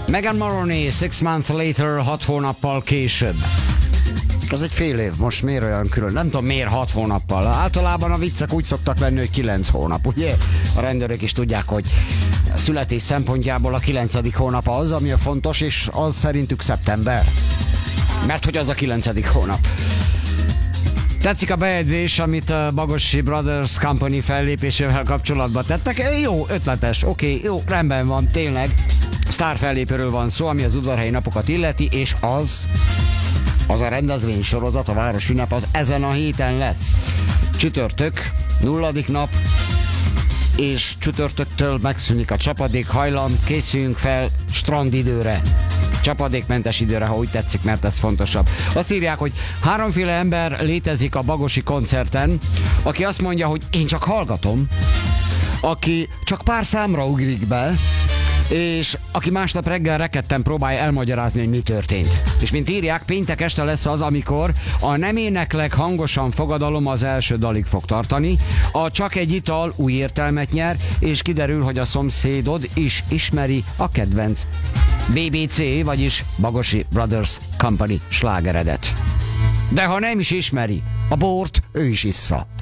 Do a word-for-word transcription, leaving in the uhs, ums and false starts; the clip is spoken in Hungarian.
Megan Moroney, Six Months Later, hat hónappal később. Az egy fél év, most miért olyan külön? Nem tudom, miért hat hónappal. Általában a viccek úgy szoktak lenni, hogy kilenc hónap, ugye? A rendőrök is tudják, hogy a születés szempontjából a kilencedik hónap az, ami a fontos, és az szerintük szeptember. Mert hogy az a kilencedik hónap. Tetszik a bejegyzés, amit a Bagosi Brothers Company fellépésével kapcsolatban tettek. Jó, ötletes, oké, okay, jó, rendben van, tényleg. Sztár fellépőről van szó, ami az udvarhelyi napokat illeti, és az... Az a rendezvénysorozat, a város ünnep, az ezen a héten lesz. Csütörtök, nulladik nap, és csütörtöktől megszűnik a csapadék hajlam, készüljünk fel strandidőre. Csapadékmentes időre, ha úgy tetszik, mert ez fontosabb. Azt írják, hogy háromféle ember létezik a Bagosi koncerten, aki azt mondja, hogy én csak hallgatom, aki csak pár számra ugrik be, és aki másnap reggel rekedten próbálja elmagyarázni, hogy mi történt. És mint írják, péntek este lesz az, amikor a nem éneklek hangosan fogadalom az első dalig fog tartani, a csak egy ital új értelmet nyer, és kiderül, hogy a szomszédod is ismeri a kedvenc bé bé cé, vagyis Bagosi Brothers Company slágeredet. De ha nem is ismeri, a bort ő is issza.